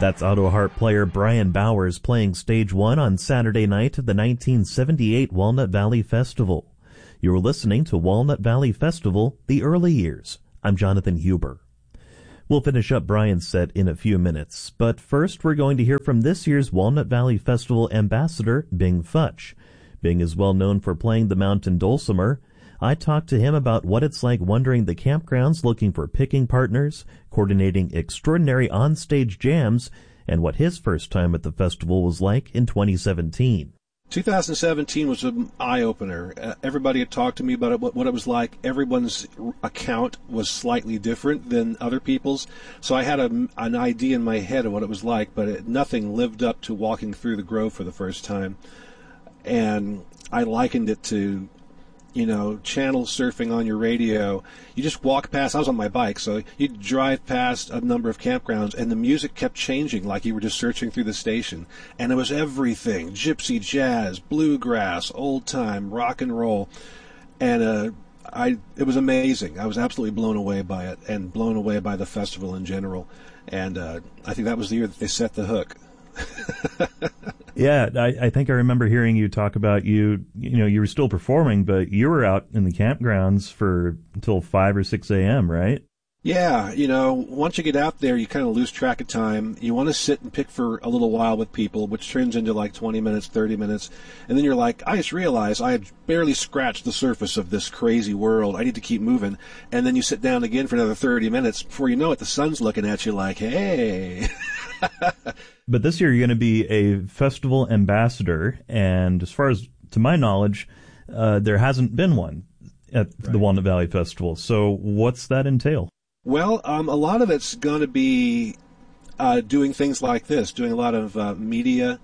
That's auto harp player Brian Bowers playing stage one on Saturday night at the 1978 Walnut Valley Festival. You're listening to Walnut Valley Festival, The Early Years. I'm Jonathan Huber. We'll finish up Brian's set in a few minutes, but first we're going to hear from this year's Walnut Valley Festival ambassador, Bing Futch. Bing is well known for playing the mountain dulcimer. I talked to him about what it's like wandering the campgrounds looking for picking partners, coordinating extraordinary on-stage jams, and what his first time at the festival was like in 2017. 2017 was an eye-opener. Everybody had talked to me about what it was like. Everyone's account was slightly different than other people's, so I had an idea in my head of what it was like, but nothing lived up to walking through the Grove for the first time. And I likened it to, channel surfing on your radio. You just walk past. I was on my bike, so you'd drive past a number of campgrounds, and the music kept changing like you were just searching through the station. And it was everything: gypsy jazz, bluegrass, old-time, rock and roll. And it was amazing. I was absolutely blown away by it, and blown away by the festival in general. And I think that was the year that they set the hook. Yeah, I think I remember hearing you talk about you were still performing, but you were out in the campgrounds until 5 or 6 a.m., right? Yeah, once you get out there, you kind of lose track of time. You want to sit and pick for a little while with people, which turns into like 20 minutes, 30 minutes. And then you're like, I just realized I had barely scratched the surface of this crazy world. I need to keep moving. And then you sit down again for another 30 minutes. Before you know it, the sun's looking at you like, hey. But this year you're going to be a festival ambassador, and as far as to my knowledge, there hasn't been one at the Walnut Valley Festival. So what's that entail? Well, a lot of it's going to be doing things like this, doing a lot of media,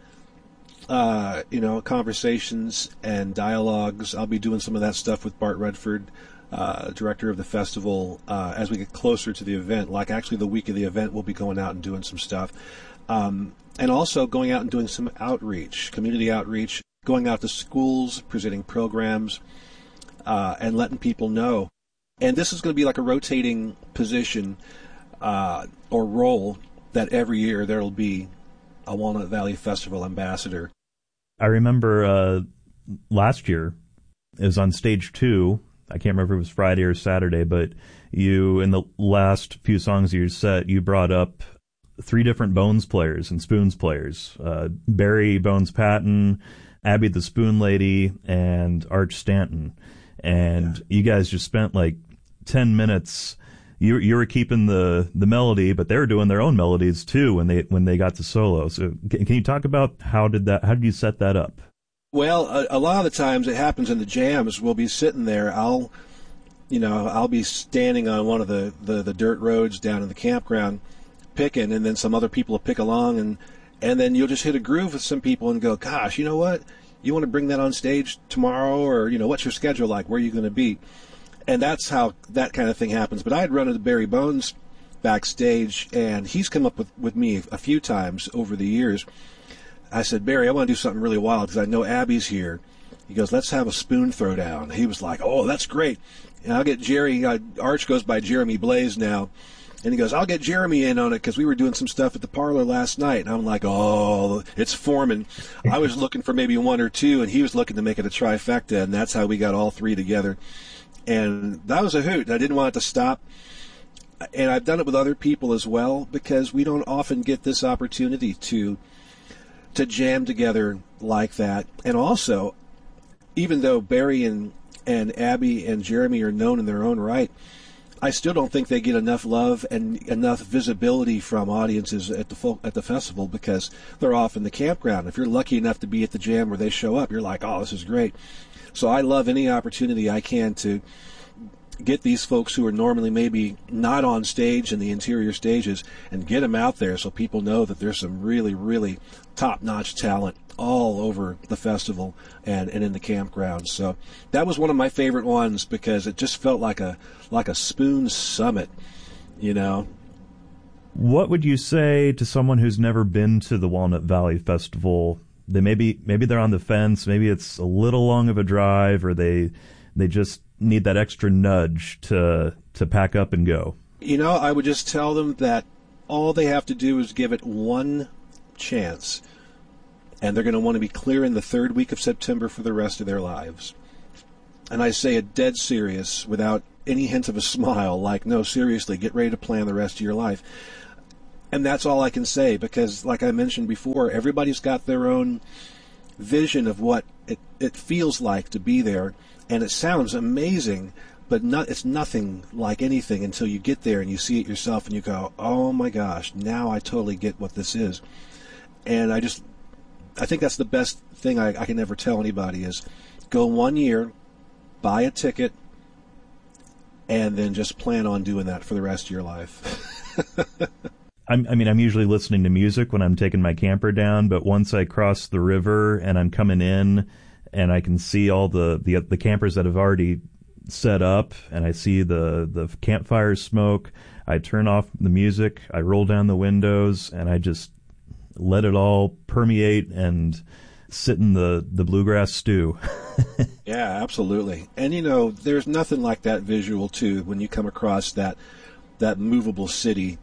conversations and dialogues. I'll be doing some of that stuff with Bart Redford, director of the festival, as we get closer to the event. Like actually the week of the event, we'll be going out and doing some stuff. And also going out and doing some outreach, community outreach, going out to schools, presenting programs, and letting people know. And this is going to be like a rotating position or role that every year there will be a Walnut Valley Festival ambassador. I remember last year, it was on stage 2. I can't remember if it was Friday or Saturday, but you, in the last few songs of your set, you brought up 3 different Bones players and Spoons players. Barry Bones Patton, Abby the Spoon Lady, and Arch Stanton. And you guys just spent like 10 minutes. You were keeping the melody, but they were doing their own melodies too when they got to solo. So can you talk about how did you set that up? Well, a lot of the times it happens in the jams. We'll be sitting there. I'll be standing on one of the dirt roads down in the campground picking, and then some other people will pick along, and then you'll just hit a groove with some people and go, gosh, you know what? You want to bring that on stage tomorrow, or, what's your schedule like? Where are you going to be? And that's how that kind of thing happens. But I had run into Barry Bones backstage, and he's come up with me a few times over the years. I said, Barry, I want to do something really wild because I know Abby's here. He goes, let's have a spoon throwdown. He was like, oh, that's great. And I'll get Jerry. Arch goes by Jeremy Blaze now. And he goes, I'll get Jeremy in on it because we were doing some stuff at the parlor last night. And I'm like, oh, it's forming. I was looking for maybe 1 or 2, and he was looking to make it a trifecta, and that's how we got all 3 together. And that was a hoot. I didn't want it to stop. And I've done it with other people as well because we don't often get this opportunity to jam together like that. And also, even though Barry and Abby and Jeremy are known in their own right, I still don't think they get enough love and enough visibility from audiences at the festival because they're off in the campground. If you're lucky enough to be at the jam where they show up, you're like, oh, this is great. So I love any opportunity I can to get these folks who are normally maybe not on stage in the interior stages and get them out there so people know that there's some really, really top-notch talent all over the festival and in the campground. So that was one of my favorite ones because it just felt like a spoon summit, What would you say to someone who's never been to the Walnut Valley Festival? They maybe they're on the fence, maybe it's a little long of a drive, or they just need that extra nudge to pack up and go. I would just tell them that all they have to do is give it one chance, and they're going to want to be clear in the third week of September for the rest of their lives. And I say it dead serious, without any hint of a smile, like, no, seriously, get ready to plan the rest of your life. And that's all I can say, because, like I mentioned before, everybody's got their own vision of what it feels like to be there, and it sounds amazing, but it's nothing like anything until you get there and you see it yourself and you go, oh my gosh, now I totally get what this is. And I think that's the best thing I can ever tell anybody is go 1 year, buy a ticket, and then just plan on doing that for the rest of your life. I'm usually listening to music when I'm taking my camper down, but once I cross the river and I'm coming in and I can see all the campers that have already set up and I see the campfire smoke, I turn off the music, I roll down the windows, and I just let it all permeate and sit in the bluegrass stew. Yeah, absolutely. And, there's nothing like that visual, too, when you come across that movable city,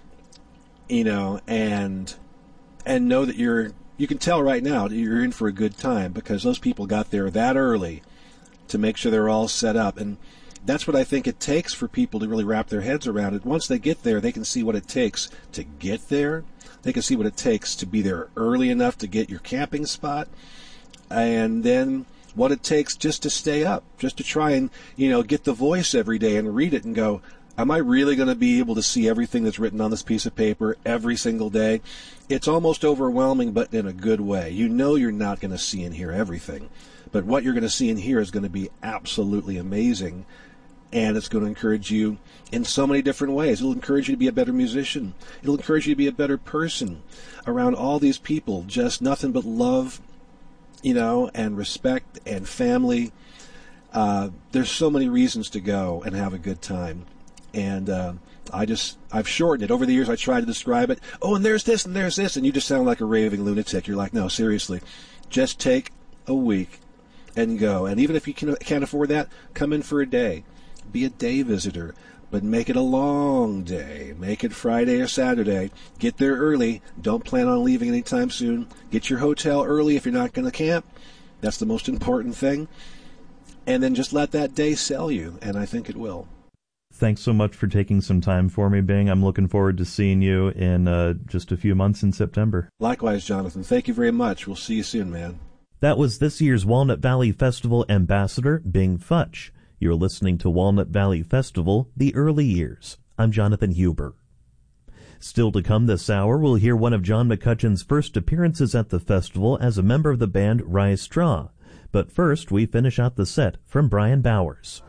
and know that you can tell right now that you're in for a good time, because those people got there that early to make sure they're all set up. And that's what I think it takes for people to really wrap their heads around it. Once they get there, they can see what it takes to get there. They can see what it takes to be there early enough to get your camping spot, and then what it takes just to stay up, just to try and, get the voice every day and read it and go, am I really going to be able to see everything that's written on this piece of paper every single day? It's almost overwhelming, but in a good way. You're not going to see and hear everything, but what you're going to see and hear is going to be absolutely amazing, and it's going to encourage you in so many different ways. It'll encourage you to be a better musician. It'll encourage you to be a better person around all these people, just nothing but love, and respect and family. There's so many reasons to go and have a good time. And I've shortened it. Over the years, I tried to describe it. Oh, and there's this, and you just sound like a raving lunatic. You're like, no, seriously, just take a week and go. And even if you can't afford that, come in for a day. Be a day visitor, but make it a long day. Make it Friday or Saturday. Get there early. Don't plan on leaving anytime soon. Get your hotel early if you're not going to camp. That's the most important thing. And then just let that day sell you, and I think it will. Thanks so much for taking some time for me, Bing. I'm looking forward to seeing you in just a few months in September. Likewise, Jonathan. Thank you very much. We'll see you soon, man. That was this year's Walnut Valley Festival ambassador, Bing Futch. You're listening to Walnut Valley Festival, The Early Years. I'm Jonathan Huber. Still to come this hour, we'll hear one of John McCutcheon's first appearances at the festival as a member of the band Rye Straw. But first, we finish out the set from Brian Bowers.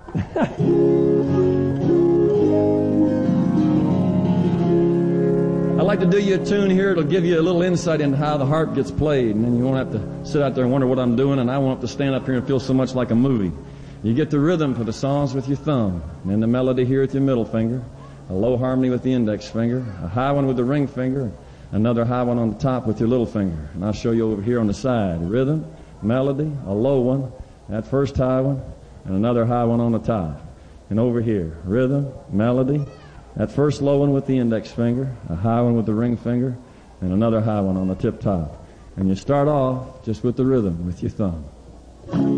I'd like to do you a tune here. It'll give you a little insight into how the harp gets played, and then you won't have to sit out there and wonder what I'm doing, and I won't have to stand up here and feel so much like a movie. You get the rhythm for the songs with your thumb, and then the melody here with your middle finger, a low harmony with the index finger, a high one with the ring finger, another high one on the top with your little finger. And I'll show you over here on the side. Rhythm, melody, a low one, that first high one, and another high one on the top. And over here, rhythm, melody, that first low one with the index finger, a high one with the ring finger, and another high one on the tip top. And you start off just with the rhythm with your thumb.